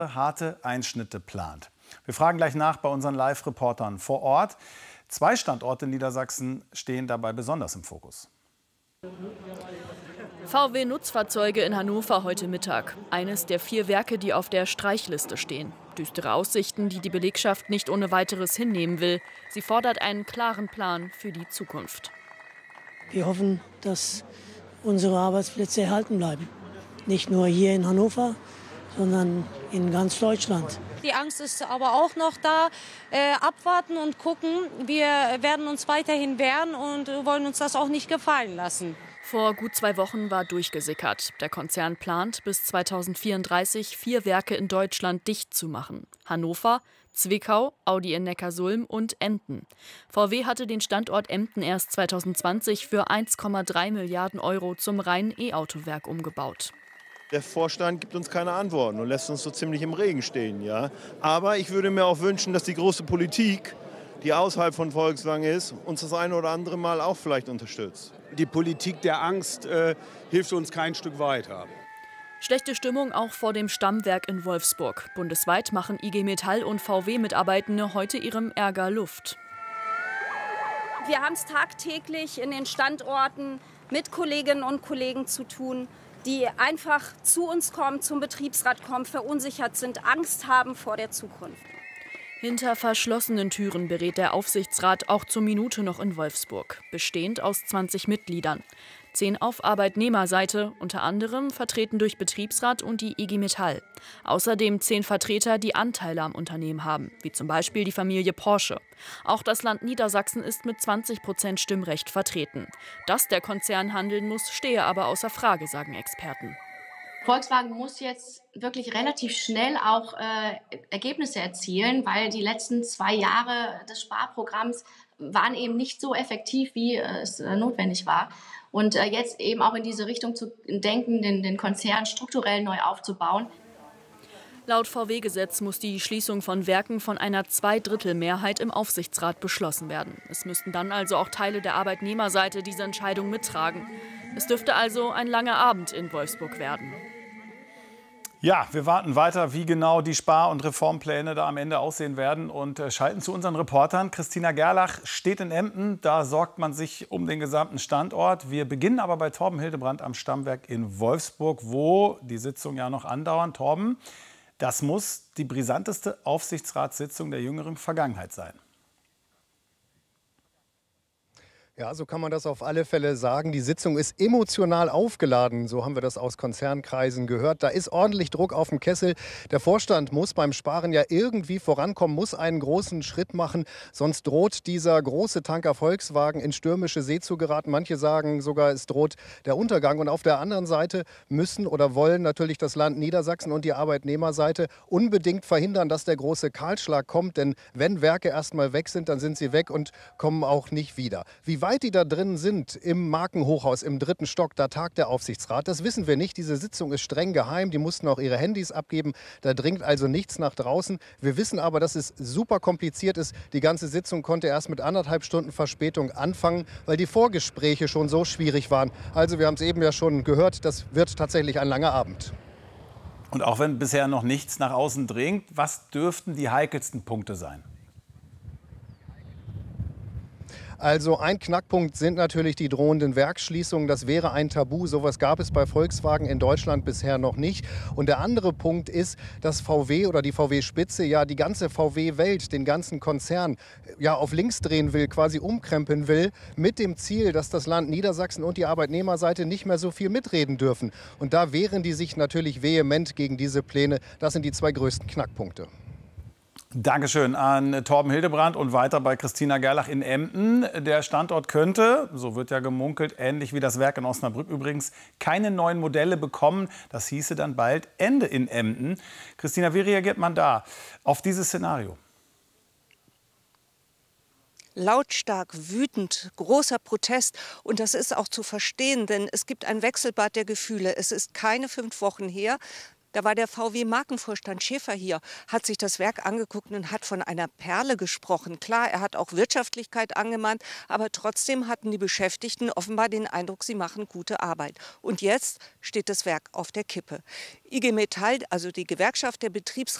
harte Einschnitte plant. Wir fragen gleich nach bei unseren Live-Reportern vor Ort. 2 Standorte in Niedersachsen stehen dabei besonders im Fokus. VW-Nutzfahrzeuge in Hannover heute Mittag. Eines der 4 Werke, die auf der Streichliste stehen. Düstere Aussichten, die die Belegschaft nicht ohne weiteres hinnehmen will. Sie fordert einen klaren Plan für die Zukunft. Wir hoffen, dass unsere Arbeitsplätze erhalten bleiben. Nicht nur hier in Hannover, sondern in ganz Deutschland. Die Angst ist aber auch noch da. Abwarten und gucken. Wir werden uns weiterhin wehren und wollen uns das auch nicht gefallen lassen. Vor gut 2 Wochen war durchgesickert. Der Konzern plant, bis 2034 4 Werke in Deutschland dicht zu machen. Hannover, Zwickau, Audi in Neckarsulm und Emden. VW hatte den Standort Emden erst 2020 für 1,3 Milliarden € zum reinen E-Auto-Werk umgebaut. Der Vorstand gibt uns keine Antworten und lässt uns so ziemlich im Regen stehen. Ja? Aber ich würde mir auch wünschen, dass die große Politik, die außerhalb von Volkswagen ist, uns das eine oder andere Mal auch vielleicht unterstützt. Die Politik der Angst hilft uns kein Stück weiter. Schlechte Stimmung auch vor dem Stammwerk in Wolfsburg. Bundesweit machen IG Metall und VW-Mitarbeitende heute ihrem Ärger Luft. Wir haben es tagtäglich in den Standorten mit Kolleginnen und Kollegen zu tun, die einfach zu uns kommen, zum Betriebsrat kommen, verunsichert sind, Angst haben vor der Zukunft. Hinter verschlossenen Türen berät der Aufsichtsrat auch zur Minute noch in Wolfsburg, bestehend aus 20 Mitgliedern. 10 auf Arbeitnehmerseite, unter anderem vertreten durch Betriebsrat und die IG Metall. Außerdem 10 Vertreter, die Anteile am Unternehmen haben, wie zum Beispiel die Familie Porsche. Auch das Land Niedersachsen ist mit 20% Stimmrecht vertreten. Dass der Konzern handeln muss, stehe aber außer Frage, sagen Experten. Volkswagen muss jetzt wirklich relativ schnell auch Ergebnisse erzielen, weil die letzten 2 Jahre des Sparprogramms waren eben nicht so effektiv, wie es notwendig war. Und jetzt eben auch in diese Richtung zu denken, den Konzern strukturell neu aufzubauen. Laut VW-Gesetz muss die Schließung von Werken von einer 2/3-Mehrheit im Aufsichtsrat beschlossen werden. Es müssten dann also auch Teile der Arbeitnehmerseite diese Entscheidung mittragen. Es dürfte also ein langer Abend in Wolfsburg werden. Ja, wir warten weiter, wie genau die Spar- und Reformpläne da am Ende aussehen werden und schalten zu unseren Reportern. Christina Gerlach steht in Emden, da sorgt man sich um den gesamten Standort. Wir beginnen aber bei Torben Hildebrand am Stammwerk in Wolfsburg, wo die Sitzungen ja noch andauern. Torben, das muss die brisanteste Aufsichtsratssitzung der jüngeren Vergangenheit sein. Ja, so kann man das auf alle Fälle sagen. Die Sitzung ist emotional aufgeladen, so haben wir das aus Konzernkreisen gehört. Da ist ordentlich Druck auf dem Kessel. Der Vorstand muss beim Sparen ja irgendwie vorankommen, muss einen großen Schritt machen, sonst droht dieser große Tanker Volkswagen in stürmische See zu geraten. Manche sagen sogar, es droht der Untergang. Und auf der anderen Seite müssen oder wollen natürlich das Land Niedersachsen und die Arbeitnehmerseite unbedingt verhindern, dass der große Kahlschlag kommt. Denn wenn Werke erstmal weg sind, dann sind sie weg und kommen auch nicht wieder. Wie weit die da drin sind, im Markenhochhaus, im 3. Stock, da tagt der Aufsichtsrat, das wissen wir nicht. Diese Sitzung ist streng geheim, die mussten auch ihre Handys abgeben. Da dringt also nichts nach draußen. Wir wissen aber, dass es super kompliziert ist. Die ganze Sitzung konnte erst mit 1,5 Stunden Verspätung anfangen, weil die Vorgespräche schon so schwierig waren. Also wir haben es eben ja schon gehört, das wird tatsächlich ein langer Abend. Und auch wenn bisher noch nichts nach außen dringt, was dürften die heikelsten Punkte sein? Also ein Knackpunkt sind natürlich die drohenden Werksschließungen. Das wäre ein Tabu. Sowas gab es bei Volkswagen in Deutschland bisher noch nicht. Und der andere Punkt ist, dass VW oder die VW-Spitze ja die ganze VW-Welt, den ganzen Konzern ja auf links drehen will, quasi umkrempeln will, mit dem Ziel, dass das Land Niedersachsen und die Arbeitnehmerseite nicht mehr so viel mitreden dürfen. Und da wehren die sich natürlich vehement gegen diese Pläne. Das sind die 2 größten Knackpunkte. Dankeschön an Torben Hildebrand und weiter bei Christina Gerlach in Emden. Der Standort könnte, so wird ja gemunkelt, ähnlich wie das Werk in Osnabrück übrigens, keine neuen Modelle bekommen. Das hieße dann bald Ende in Emden. Christina, wie reagiert man da auf dieses Szenario? Lautstark, wütend, großer Protest. Und das ist auch zu verstehen, denn es gibt ein Wechselbad der Gefühle. Es ist keine 5 Wochen her, Da war der VW-Markenvorstand Schäfer hier, hat sich das Werk angeguckt und hat von einer Perle gesprochen. Klar, er hat auch Wirtschaftlichkeit angemahnt, aber trotzdem hatten die Beschäftigten offenbar den Eindruck, sie machen gute Arbeit. Und jetzt steht das Werk auf der Kippe. IG Metall, also die Gewerkschaft der Betriebsräte,